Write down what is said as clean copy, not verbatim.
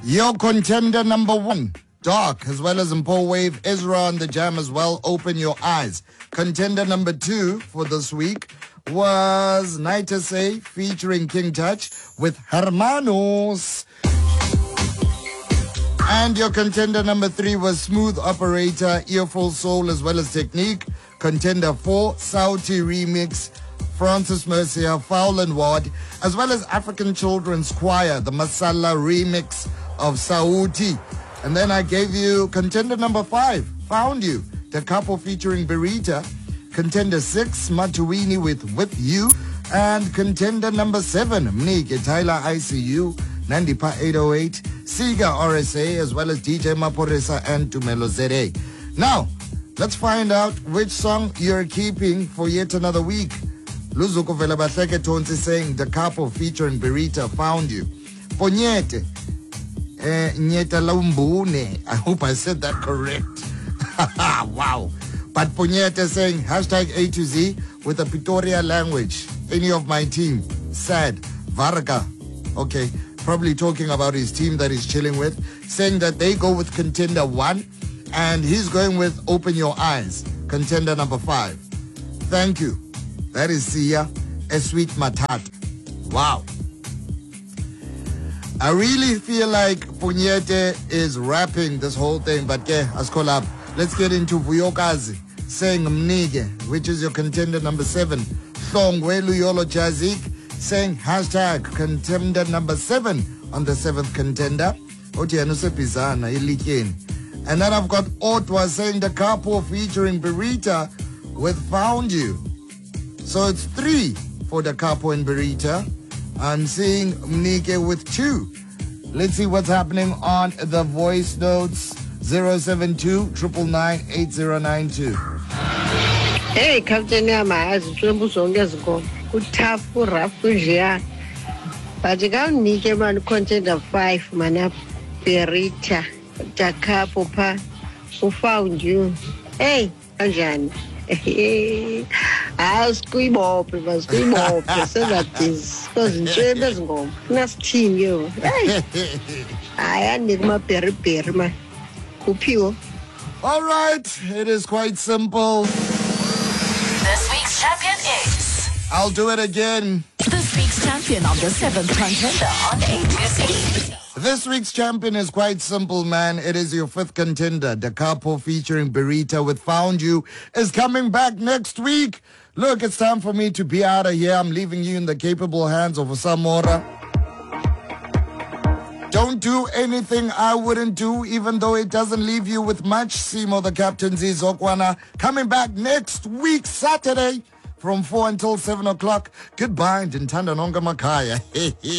Your contender number 1, Dark, as well as Mpo Wave, Ezra on the Jam as well, Open Your Eyes. Contender number 2 for this week was Night SA featuring King Touch with Hermanos. And your contender number 3 was Smooth Operator, Earful Soul as well as Technique. Contender 4, Sauti Remix, Francis Mercier, Foul and Ward, as well as African Children's Choir, the Masala remix of Sauti. And then I gave you contender number 5, Found You, the couple featuring Berita. Contender 6, Matuini with You. And contender number 7, Mnike, Tyler ICU, Nandipa 808, Siga RSA, as well as DJ Maporesa and Tumelo Zere. Now, let's find out which song you're keeping for yet another week. Luzuko Vela Bahleke Tonsi saying the couple featuring Berita, Found You. Ponyete, Nyeta Laumbune. I hope I said that correct. Wow. But Ponyete saying hashtag A to Z with a Pretoria language. Any of my team. Sad. Varga. Okay. Probably talking about his team that he's chilling with. Saying that they go with contender 1. And he's going with Open Your Eyes. Contender number 5. Thank you. That is Sia, a sweet matat. Wow. I really feel like Punyete is rapping this whole thing, but let's call up. Let's get into Vuyokazi saying Mnige, which is your contender number 7. Songwelu Yolo Jazik saying hashtag contender number 7 on the 7th contender. And then I've got Otwa saying the couple featuring Berita with Found You. So it's 3 for the Capo and Berita. I'm seeing Mnike with 2. Let's see what's happening on the voice notes. 072-999-8092. Hey, Captain Yama, as Flambuson go. Good tough for Rafuja. But you got Nike man contender 5, man. Berita, the Capo pa, who Found You. Hey, Ajan. Squeam up, so that is because it doesn't go. Nice team, you. I need my perima. Kupio. All right, it is quite simple. This week's champion is. I'll do it again. This week's champion on the 7th contender on A to Z. This week's champion is quite simple, man. It is your 5th contender. The couple featuring Berita with Found You is coming back next week. Look, it's time for me to be out of here. I'm leaving you in the capable hands of Osamora. Don't do anything I wouldn't do, even though it doesn't leave you with much. Simo, the Captain Zizokwana, coming back next week, Saturday, from 4 until 7 o'clock. Goodbye, Dintanda Nonga Makaya.